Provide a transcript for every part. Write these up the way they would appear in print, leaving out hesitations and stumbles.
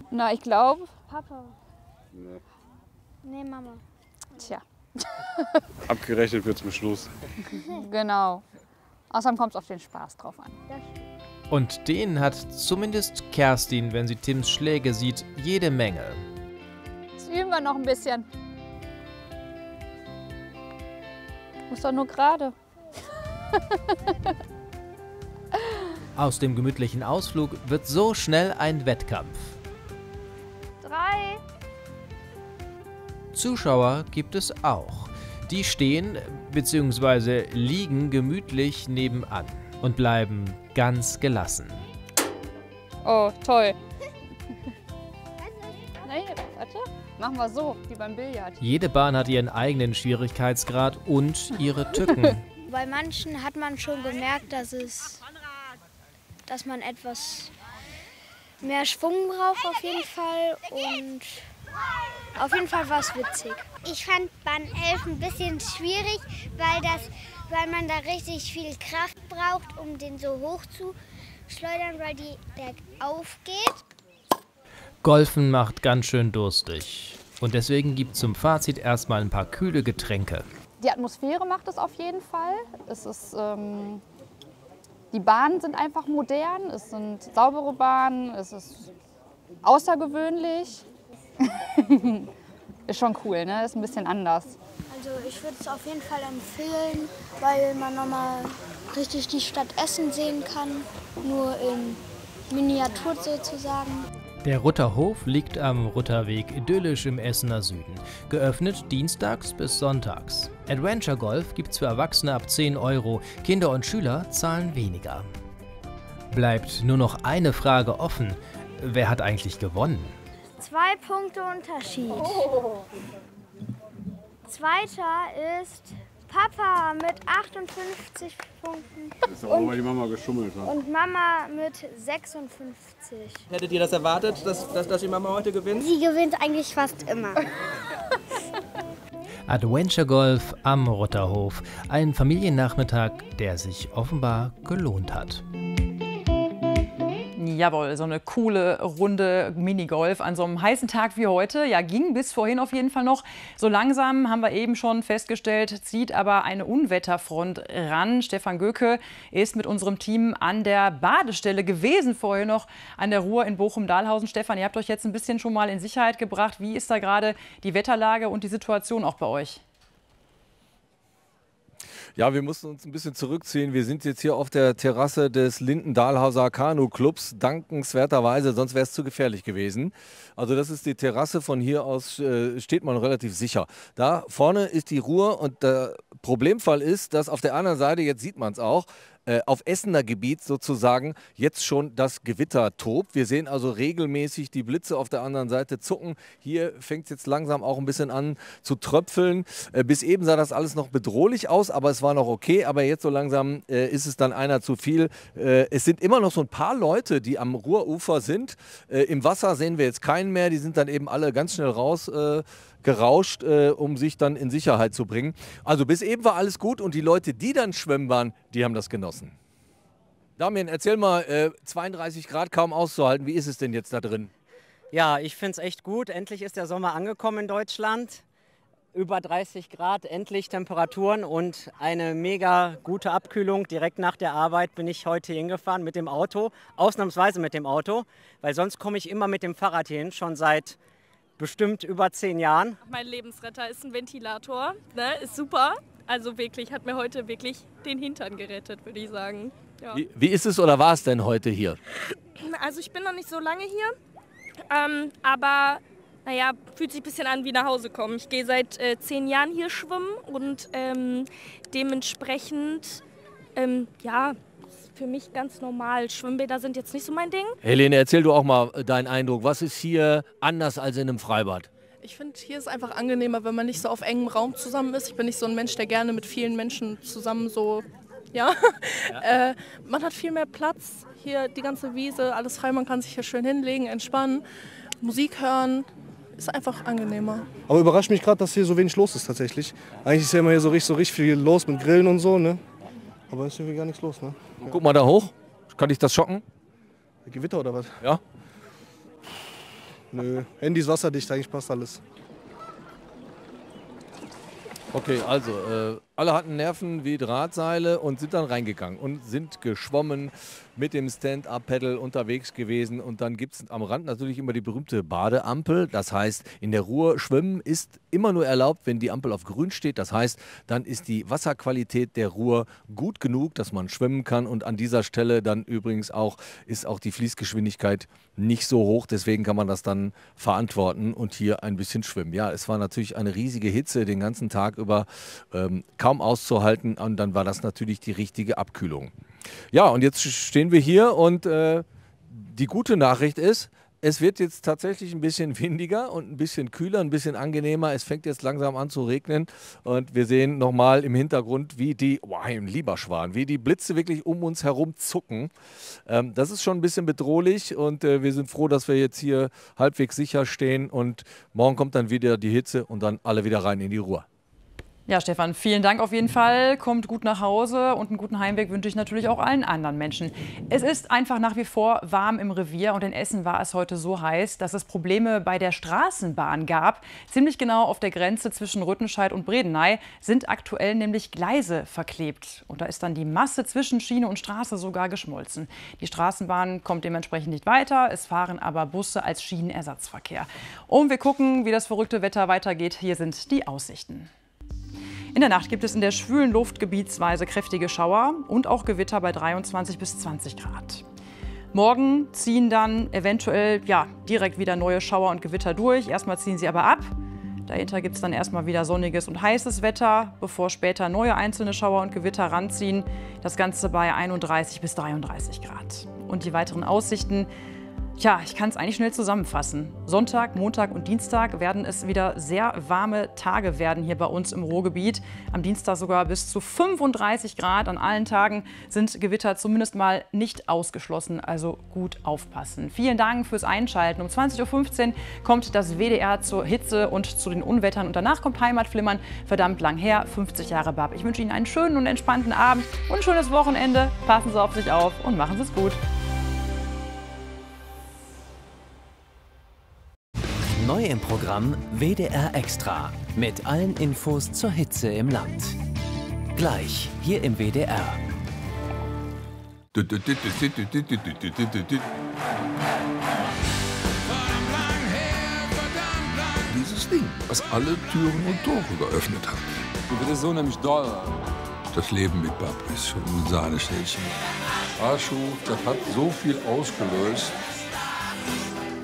Na, ich glaube. Papa. Nee. Nee, Mama. Tja, Abgerechnet wird zum Schluss. genau. Außerdem kommt es auf den Spaß drauf an. Und den hat zumindest Kerstin, wenn sie Tims Schläge sieht, jede Menge. Jetzt üben wir noch ein bisschen. Muss doch nur gerade. Aus dem gemütlichen Ausflug wird so schnell ein Wettkampf. 3. Zuschauer gibt es auch. Die stehen bzw. liegen gemütlich nebenan und bleiben ganz gelassen. Oh, toll. Nein, warte. Machen wir so, wie beim Billard. Jede Bahn hat ihren eigenen Schwierigkeitsgrad und ihre Tücken. Bei manchen hat man schon gemerkt, dass man etwas mehr Schwung braucht auf jeden Fall. Und auf jeden Fall war es witzig. Ich fand Bahn 11 ein bisschen schwierig, weil man da richtig viel Kraft braucht, um den so hoch zu schleudern, weil der aufgeht. Golfen macht ganz schön durstig. Und deswegen gibt es zum Fazit erstmal ein paar kühle Getränke. Die Atmosphäre macht es auf jeden Fall. Es ist, die Bahnen sind einfach modern, es sind saubere Bahnen, es ist außergewöhnlich. Ist schon cool, ne? Ist ein bisschen anders. Also ich würde es auf jeden Fall empfehlen, weil man nochmal richtig die Stadt Essen sehen kann, nur in Miniatur sozusagen. Der Rutterhof liegt am Rutterweg idyllisch im Essener Süden. Geöffnet dienstags bis sonntags. Adventure Golf gibt's für Erwachsene ab 10 €. Kinder und Schüler zahlen weniger. Bleibt nur noch eine Frage offen. Wer hat eigentlich gewonnen? 2 Punkte Unterschied. Zweiter ist Papa mit 58 Punkten Das ist auch, weil die Mama geschummelt hat. und Mama mit 56. Hättet ihr das erwartet, dass die Mama heute gewinnt? Sie gewinnt eigentlich fast immer. Adventure Golf am Rutterhof. Ein Familiennachmittag, der sich offenbar gelohnt hat. Jawohl, so eine coole Runde Minigolf an so einem heißen Tag wie heute. Ja, ging bis vorhin auf jeden Fall noch. So langsam haben wir eben schon festgestellt, zieht aber eine Unwetterfront ran. Stefan Göke ist mit unserem Team an der Badestelle gewesen, vorher noch an der Ruhr in Bochum-Dahlhausen. Stefan, ihr habt euch jetzt ein bisschen schon mal in Sicherheit gebracht. Wie ist da gerade die Wetterlage und die Situation auch bei euch? Ja, wir mussten uns ein bisschen zurückziehen. Wir sind jetzt hier auf der Terrasse des Linden-Dahlhauser Kanu-Clubs, dankenswerterweise, sonst wäre es zu gefährlich gewesen. Also das ist die Terrasse, von hier aus steht man relativ sicher. Da vorne ist die Ruhr und der Problemfall ist, dass auf der anderen Seite, jetzt sieht man es auch, auf Essener Gebiet sozusagen jetzt schon das Gewitter tobt. Wir sehen also regelmäßig die Blitze auf der anderen Seite zucken. Hier fängt es jetzt langsam auch ein bisschen an zu tröpfeln. Bis eben sah das alles noch bedrohlich aus, aber es war noch okay. Aber jetzt so langsam ist es dann einer zu viel. Es sind immer noch so ein paar Leute, die am Ruhrufer sind. Im Wasser sehen wir jetzt keinen mehr. Die sind dann eben alle ganz schnell raus gerauscht, um sich dann in Sicherheit zu bringen. Also bis eben war alles gut und die Leute, die dann schwimmen waren, die haben das genossen. Damian, erzähl mal, 32 Grad kaum auszuhalten. Wie ist es denn jetzt da drin? Ja, ich finde es echt gut. Endlich ist der Sommer angekommen in Deutschland. Über 30 Grad, endlich Temperaturen und eine mega gute Abkühlung. Direkt nach der Arbeit bin ich heute hingefahren mit dem Auto, ausnahmsweise mit dem Auto, weil sonst komme ich immer mit dem Fahrrad hin, schon seit bestimmt über 10 Jahren. Mein Lebensretter ist ein Ventilator, ne? Ist super. Also wirklich, hat mir heute wirklich den Hintern gerettet, würde ich sagen. Ja. Wie ist es oder war es denn heute hier? Also ich bin noch nicht so lange hier, aber naja, fühlt sich ein bisschen an wie nach Hause kommen. Ich gehe seit 10 Jahren hier schwimmen und dementsprechend, ja, für mich ganz normal. Schwimmbäder sind jetzt nicht so mein Ding. Helene, erzähl du auch mal deinen Eindruck. Was ist hier anders als in einem Freibad? Ich finde, hier ist einfach angenehmer, wenn man nicht so auf engem Raum zusammen ist. Ich bin nicht so ein Mensch, der gerne mit vielen Menschen zusammen so, ja. Man hat viel mehr Platz. Hier die ganze Wiese, alles frei. Man kann sich hier schön hinlegen, entspannen, Musik hören. Ist einfach angenehmer. Aber überrascht mich gerade, dass hier so wenig los ist tatsächlich. Eigentlich ist ja immer hier so richtig viel los mit Grillen und so, ne? Aber ist irgendwie gar nichts los, ne? Guck mal da hoch. Kann dich das schocken? Gewitter oder was? Ja. Nö, Handy ist wasserdicht, eigentlich passt alles. Okay, also alle hatten Nerven wie Drahtseile und sind dann reingegangen und sind geschwommen, mit dem Stand-Up-Paddle unterwegs gewesen. Und dann gibt es am Rand natürlich immer die berühmte Badeampel. Das heißt, in der Ruhr schwimmen ist immer nur erlaubt, wenn die Ampel auf grün steht. Das heißt, dann ist die Wasserqualität der Ruhr gut genug, dass man schwimmen kann. Und an dieser Stelle dann übrigens ist auch die Fließgeschwindigkeit nicht so hoch. Deswegen kann man das dann verantworten und hier ein bisschen schwimmen. Ja, es war natürlich eine riesige Hitze den ganzen Tag über, kaum auszuhalten. Und dann war das natürlich die richtige Abkühlung. Ja, und jetzt stehen wir hier und die gute Nachricht ist, es wird jetzt tatsächlich ein bisschen windiger und ein bisschen kühler, ein bisschen angenehmer. Es fängt jetzt langsam an zu regnen und wir sehen nochmal im Hintergrund, wie die, ein Lieberschwan, wie die Blitze wirklich um uns herum zucken. Das ist schon ein bisschen bedrohlich und wir sind froh, dass wir jetzt hier halbwegs sicher stehen und morgen kommt dann wieder die Hitze und dann alle wieder rein in die Ruhr. Ja, Stefan, vielen Dank auf jeden Fall. Kommt gut nach Hause und einen guten Heimweg wünsche ich natürlich auch allen anderen Menschen. Es ist einfach nach wie vor warm im Revier und in Essen war es heute so heiß, dass es Probleme bei der Straßenbahn gab. Ziemlich genau auf der Grenze zwischen Rüttenscheid und Bredeney sind aktuell nämlich Gleise verklebt. Und da ist dann die Masse zwischen Schiene und Straße sogar geschmolzen. Die Straßenbahn kommt dementsprechend nicht weiter, es fahren aber Busse als Schienenersatzverkehr. Und wir gucken, wie das verrückte Wetter weitergeht. Hier sind die Aussichten. In der Nacht gibt es in der schwülen Luft gebietsweise kräftige Schauer und auch Gewitter bei 23 bis 20 Grad. Morgen ziehen dann eventuell direkt wieder neue Schauer und Gewitter durch. Erstmal ziehen sie aber ab. Dahinter gibt es dann erstmal wieder sonniges und heißes Wetter, bevor später neue einzelne Schauer und Gewitter ranziehen. Das Ganze bei 31 bis 33 Grad. Und die weiteren Aussichten. Tja, ich kann es eigentlich schnell zusammenfassen. Sonntag, Montag und Dienstag werden es wieder sehr warme Tage werden hier bei uns im Ruhrgebiet. Am Dienstag sogar bis zu 35 Grad. An allen Tagen sind Gewitter zumindest mal nicht ausgeschlossen, also gut aufpassen. Vielen Dank fürs Einschalten. Um 20:15 Uhr kommt das WDR zur Hitze und zu den Unwettern. Und danach kommt Heimatflimmern, verdammt lang her, 50 Jahre BAP. Ich wünsche Ihnen einen schönen und entspannten Abend und ein schönes Wochenende. Passen Sie auf sich auf und machen Sie es gut. Neu im Programm WDR Extra mit allen Infos zur Hitze im Land. Gleich hier im WDR. Dieses Ding, was alle Türen und Tore geöffnet hat. Du bist so nämlich doll. Das Leben mit BAP ist schon ein Sahneschnäppchen. Arschu, das hat so viel ausgelöst.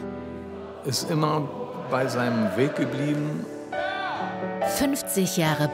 Ist immer bei seinem Weg geblieben. 50 Jahre